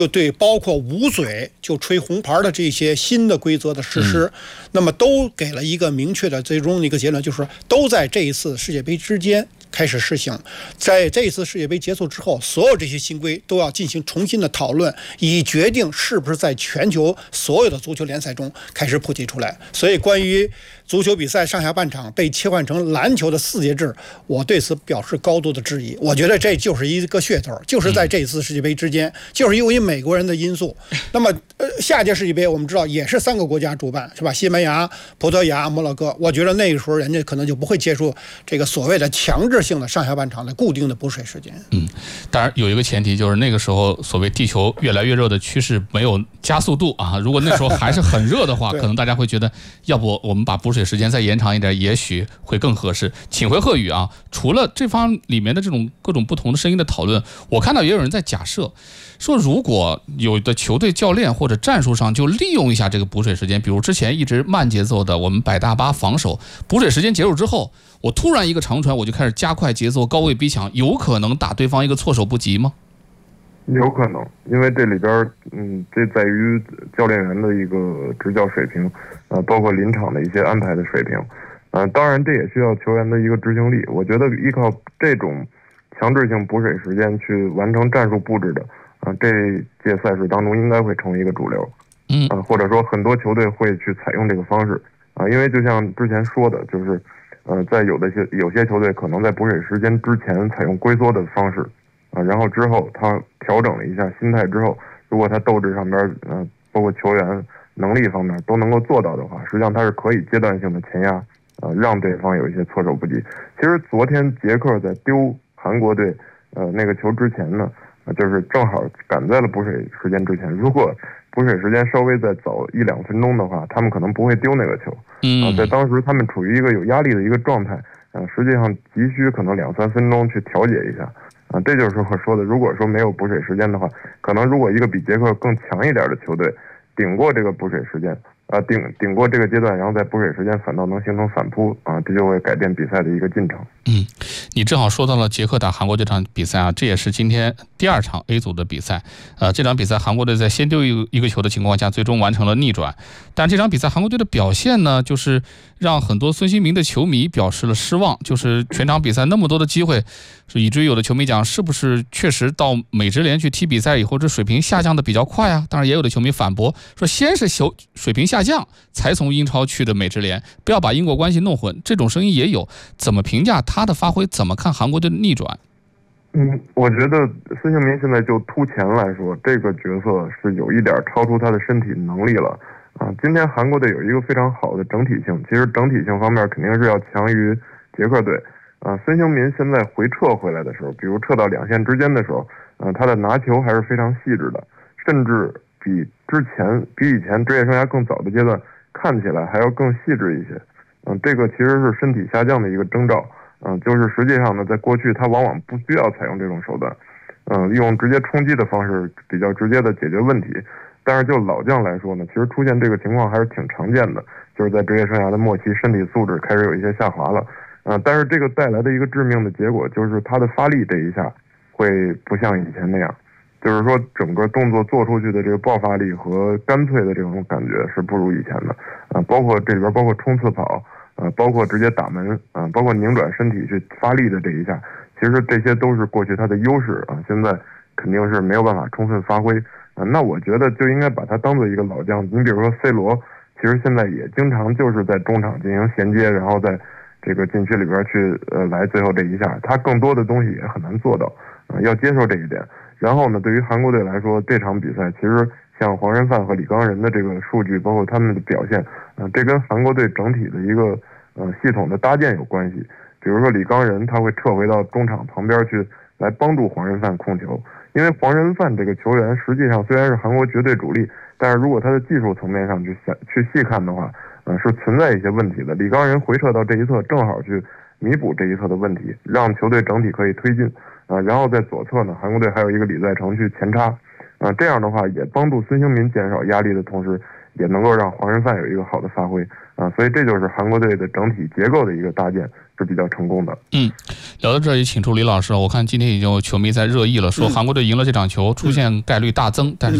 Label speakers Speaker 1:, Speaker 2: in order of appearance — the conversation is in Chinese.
Speaker 1: 就对包括捂嘴就吹红牌的这些新的规则的实施，那么都给了一个明确的最终的一个结论，就是都在这一次世界杯之间开始实行。在这一次世界杯结束之后，所有这些新规都要进行重新的讨论，以决定是不是在全球所有的足球联赛中开始普及出来。所以关于足球比赛上下半场被切换成篮球的4节制，我对此表示高度的质疑。我觉得这就是一个噱头，就是在这次世界杯之间，就是由于美国人的因素。那么下届世界杯我们知道也是3个国家主办，是吧？西班牙、葡萄牙、摩洛哥。我觉得那个时候人家可能就不会接触这个所谓的强制性的上下半场的固定的补水时间。
Speaker 2: 当然有一个前提，就是那个时候所谓地球越来越热的趋势没有加速度啊。如果那时候还是很热的话，可能大家会觉得，要不我们把补水时间再延长一点，也许会更合适。请回贺宇啊，除了这方里面的这种各种不同的声音的讨论，我看到也有人在假设说，如果有的球队教练或者战术上就利用一下这个补水时间，比如之前一直慢节奏的我们摆大巴防守，补水时间结束之后，我突然一个长传，我就开始加快节奏，高位逼抢，有可能打对方一个措手不及吗？
Speaker 3: 有可能，因为这里边，这在于教练员的一个执教水平，包括临场的一些安排的水平，当然这也需要球员的一个执行力。我觉得依靠这种强制性补水时间去完成战术布置的，这届赛事当中应该会成为一个主流，或者说很多球队会去采用这个方式，因为就像之前说的，就是，在有些球队可能在补水时间之前采用龟缩的方式。然后之后他调整了一下心态之后，如果他斗志上边包括球员能力方面都能够做到的话，实际上他是可以阶段性的前压，让对方有一些措手不及。其实昨天捷克在丢韩国队那个球之前呢，就是正好赶在了补水时间之前。如果补水时间稍微再早1-2分钟的话，他们可能不会丢那个球。在当时他们处于一个有压力的一个状态，实际上急需可能2-3分钟去调节一下。这就是我说的，如果说没有补水时间的话，可能如果一个比捷克更强一点的球队顶过这个补水时间，顶过这个阶段，然后在补水时间反倒能形成反扑这就会改变比赛的一个进程。
Speaker 2: 你正好说到了捷克打韩国这场比赛啊，这也是今天第2场 A 组的比赛。这场比赛韩国队在先丢一个球的情况下，最终完成了逆转。但这场比赛韩国队的表现呢，就是让很多孙兴民的球迷表示了失望。就是全场比赛那么多的机会，以至于有的球迷讲，是不是确实到美职联去踢比赛以后，这水平下降的比较快啊？当然也有的球迷反驳说，先是水平下降，才从英超去的美职联，不要把因果关系弄混。这种声音也有。怎么评价他的发挥？怎么看韩国队的逆转？
Speaker 3: 我觉得孙兴民现在就突前来说，这个角色是有一点超出他的身体能力了今天韩国队有一个非常好的整体性，其实整体性方面肯定是要强于捷克队孙兴民现在回来的时候，比如撤到2线之间的时候，他的拿球还是非常细致的，甚至比以前职业生涯更早的阶段看起来还要更细致一些。这个其实是身体下降的一个征兆。就是实际上呢，在过去他往往不需要采用这种手段，用直接冲击的方式比较直接的解决问题。但是就老将来说呢，其实出现这个情况还是挺常见的，就是在职业生涯的末期，身体素质开始有一些下滑了。但是这个带来的一个致命的结果就是他的发力这一下会不像以前那样，就是说整个动作做出去的这个爆发力和干脆的这种感觉是不如以前的。包括这里边包括冲刺跑。包括直接打门包括拧转身体去发力的这一下，其实这些都是过去他的优势现在肯定是没有办法充分发挥那我觉得就应该把他当做一个老将。你比如说 C 罗，其实现在也经常就是在中场进行衔接，然后在这个禁区里边去来最后这一下，他更多的东西也很难做到要接受这一点。然后呢，对于韩国队来说，这场比赛其实像黄仁范和李刚仁的这个数据，包括他们的表现这跟韩国队整体的一个系统的搭建有关系。比如说李刚仁他会撤回到中场旁边去来帮助黄仁范控球，因为黄仁范这个球员实际上虽然是韩国绝对主力，但是如果他的技术层面上去细看的话是存在一些问题的。李刚仁回撤到这一侧，正好去弥补这一侧的问题，让球队整体可以推进然后在左侧呢，韩国队还有一个李在成去前插这样的话也帮助孙兴民减少压力的同时，也能够让黄仁范有一个好的发挥所以这就是韩国队的整体结构的一个搭建， 是比较成功的。
Speaker 2: 聊到这里，请出李老师。我看今天已经有球迷在热议了，说韩国队赢了这场球，出现概率大增，但是